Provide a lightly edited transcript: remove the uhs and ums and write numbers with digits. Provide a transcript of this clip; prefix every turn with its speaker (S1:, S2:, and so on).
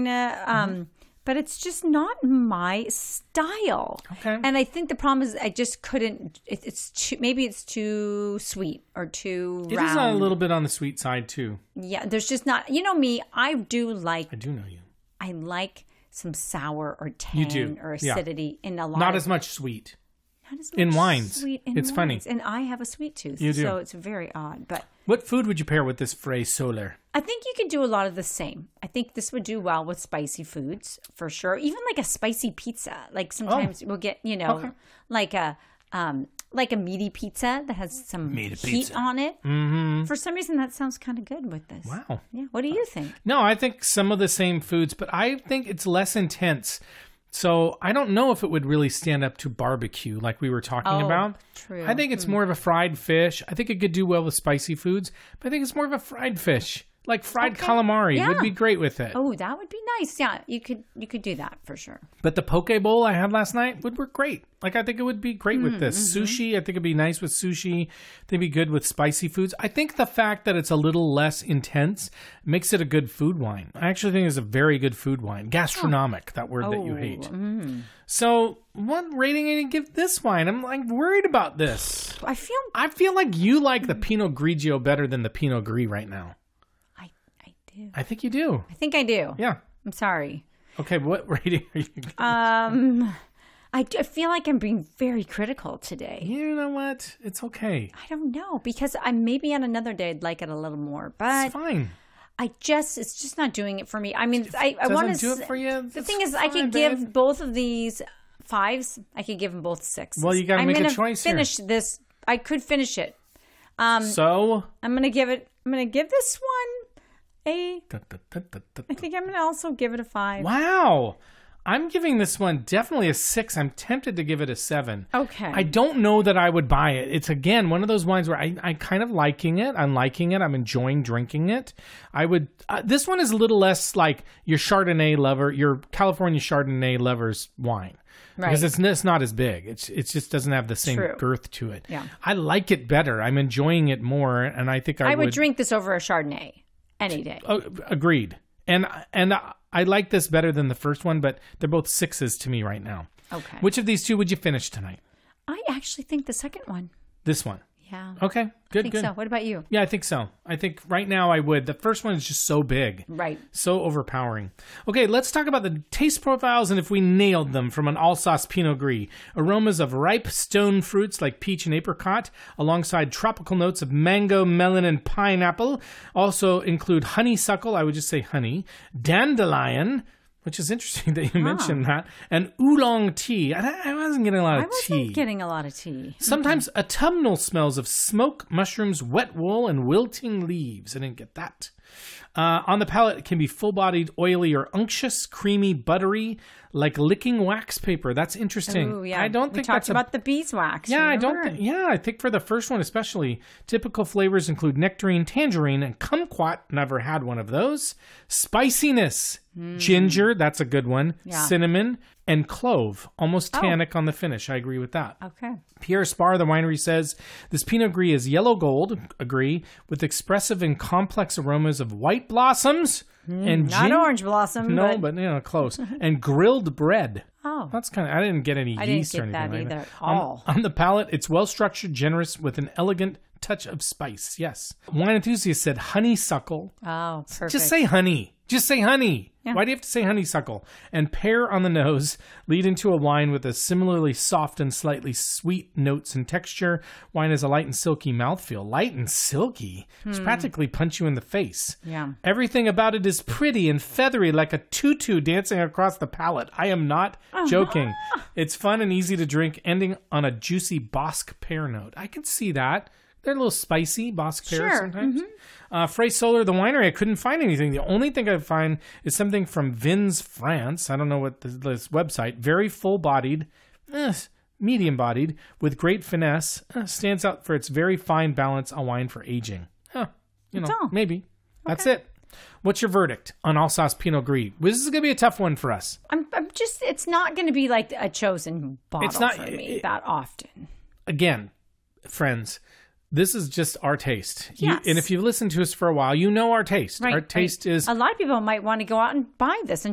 S1: kind of, but it's just not my style.
S2: Okay.
S1: And I think the problem is I just couldn't. Maybe it's too sweet or too round.
S2: It is a little bit on the sweet side too.
S1: Yeah, there's just not. You know me. I do know you. I like some sour or tang or acidity in a lot.
S2: Not as much sweet.
S1: Not as much
S2: in wines.
S1: Sweet in
S2: it's
S1: wines.
S2: funny.
S1: And I have a sweet tooth.
S2: You do.
S1: So it's very odd. But
S2: what food would you pair with this Frey Solar?
S1: I think you could do a lot of the same. I think this would do well with spicy foods for sure. Even like a spicy pizza. Like sometimes we'll get, like a meaty pizza that has some heat on it. Mm-hmm. For some reason, that sounds kind of good with this.
S2: Wow.
S1: Yeah. What do you think?
S2: No, I think some of the same foods, but I think it's less intense. So I don't know if it would really stand up to barbecue like we were talking about.
S1: True.
S2: I think it's more of a fried fish. I think it could do well with spicy foods, but I think it's more of a fried fish. Like fried calamari would be great with it.
S1: Oh, that would be nice. Yeah, you could do that for sure.
S2: But the poke bowl I had last night would work great. Like I think it would be great with this. Sushi, I think it'd be nice with sushi. I think it'd be good with spicy foods. I think the fact that it's a little less intense makes it a good food wine. I actually think it's a very good food wine. Gastronomic, that word that you hate. So what rating are you going to give this wine? I'm like worried about this. I feel like you like the Pinot Grigio better than the Pinot Gris right now. I think you do.
S1: I think I do.
S2: Yeah.
S1: I'm sorry.
S2: Okay, what rating are you giving?
S1: I feel like I'm being very critical today.
S2: You know what? It's okay.
S1: I don't know, because maybe on another day I'd like it a little more, but
S2: it's fine.
S1: It's just not doing it for me. I mean, I want to
S2: do it for you.
S1: The thing is, I could give both of these 5s. I could give them both 6s.
S2: Well, you got to make a choice here.
S1: Finish this. I could finish it.
S2: So
S1: I'm gonna give this one I think I'm going to also give it a 5.
S2: Wow. I'm giving this one definitely a 6. I'm tempted to give it a 7.
S1: Okay.
S2: I don't know that I would buy it. It's, again, one of those wines where I'm kind of liking it. I'm liking it. I'm enjoying drinking it. I would... this one is a little less like your Chardonnay lover, your California Chardonnay lover's wine. Right. Because it's not as big. It just doesn't have the same girth to it.
S1: Yeah.
S2: I like it better. I'm enjoying it more, and I think I would
S1: drink this over a Chardonnay. Any day.
S2: Agreed. And I like this better than the first one, but they're both 6s to me right now.
S1: Okay.
S2: Which of these two would you finish tonight?
S1: I actually think the second one.
S2: This one?
S1: Yeah.
S2: Okay. Good,
S1: I think so. What about you?
S2: Yeah, I think so. I think right now I would. The first one is just so big.
S1: Right.
S2: So overpowering. Okay, let's talk about the taste profiles and if we nailed them from an Alsace Pinot Gris. Aromas of ripe stone fruits like peach and apricot, alongside tropical notes of mango, melon, and pineapple. Also include honeysuckle, I would just say honey, dandelion, which is interesting that you mentioned that, and oolong tea. I wasn't getting a lot of tea.
S1: I wasn't getting a lot of tea.
S2: Sometimes autumnal smells of smoke, mushrooms, wet wool, and wilting leaves. I didn't get that. On the palate, it can be full-bodied, oily, or unctuous, creamy, buttery, like licking wax paper. That's interesting.
S1: Ooh, yeah.
S2: I don't think that's
S1: about the beeswax.
S2: Yeah,
S1: remember?
S2: I think for the first one especially, typical flavors include nectarine, tangerine, and kumquat. Never had one of those. Spiciness, ginger. That's a good one.
S1: Yeah.
S2: Cinnamon and clove. Almost tannic on the finish. I agree with that.
S1: Okay.
S2: Pierre Spar, the winery, says this Pinot Gris is yellow gold. Agree, with expressive and complex aromas of white blossoms and
S1: not orange blossom.
S2: No, but close. And grilled bread.
S1: Oh,
S2: that's kind of. I didn't get any yeast or anything
S1: that
S2: like
S1: either
S2: that.
S1: At all.
S2: On the palate, it's well structured, generous, with an elegant touch of spice. Yes. Wine enthusiast said honeysuckle.
S1: Oh, perfect.
S2: Just say honey. Just say honey.
S1: Yeah.
S2: Why do you have to say honeysuckle? And pear on the nose lead into a wine with a similarly soft and slightly sweet notes and texture. Wine has a light and silky mouthfeel. Light and silky? It's practically punch you in the face.
S1: Yeah.
S2: Everything about it is pretty and feathery, like a tutu dancing across the palate. I am not joking. It's fun and easy to drink, ending on a juicy Bosque pear note. I can see that. They're a little spicy, Bosque pears sometimes. Frey Solar, the winery, I couldn't find anything. The only thing I find is something from Vins France. I don't know what this website. Very full-bodied, medium-bodied, with great finesse. Stands out for its very fine balance on wine for aging. Maybe. That's it. What's your verdict on Alsace Pinot Gris? This is going to be a tough one for us.
S1: It's not going to be like a chosen bottle for me that often.
S2: Again, friends, this is just our taste.
S1: Yes.
S2: And if you've listened to us for a while, you know our taste.
S1: Right,
S2: our taste is...
S1: A lot of people might want to go out and buy this and